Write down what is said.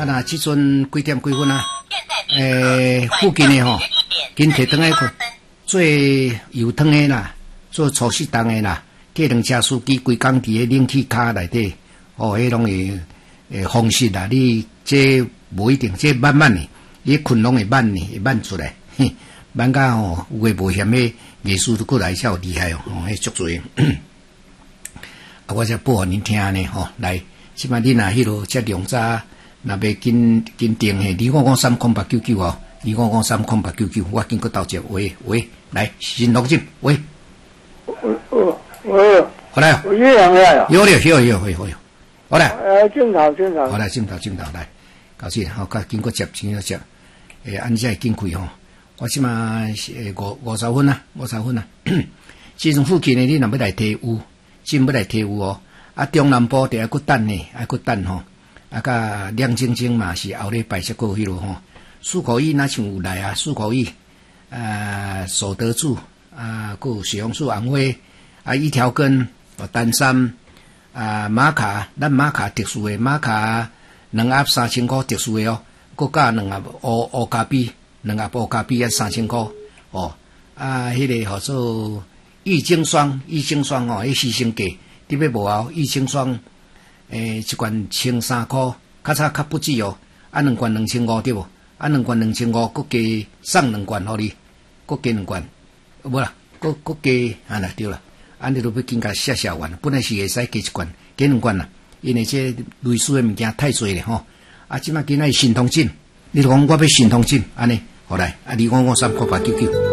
那即阵几点几分啊？附近的吼，紧摕转来去做油汤的啦，做粗适当的啦，计程车司机规工伫咧冷气卡内底，迄拢会方式啦。你这无一定，这慢慢的，你困拢会慢呢，会慢出来。慢甲吼，有诶无险诶，艺术都过来才有厉害哦，迄足多。我才报互恁听呢，来，即摆恁若迄落遮量早，若要紧订嘿，25530899哦，25530899，我紧搁斗接喂，来，新龙进喂，好来， 有月亮呀， 有，好来， 正头， 好来，正头来，搞事，好，经过接，按遮紧开吼。我即马50分啊，即种附近的你若要来提屋，真要来提屋哦。啊，中南部得还佫等呢，还佫等吼。啊，甲亮晶晶嘛是后日摆设过迄落吼。漱口液哪像有来啊？漱口液，守得住啊，佫有水红素红花啊，一条根丹参啊，玛卡，咱玛卡特殊的玛卡2盒3000块特殊的哦，佫加2盒乌咖啡。2盒乌咖啡啊，3000块哦。啊，迄个号做益精霜哦，迄牺牲价，你要无啊？益精霜，一罐1300块，较不止哦。啊，2罐2500对无？啊，2罐2500，佫加送2罐互你，佫加2罐，无啦，佫加啊啦对啦。啊，你都要紧甲写完，本来是会使加1罐，加2罐啦，因为这类似的物件太多了吼。啊，即摆今仔是神通诊，你讲我要神通诊，安尼。好来，啊，2553899。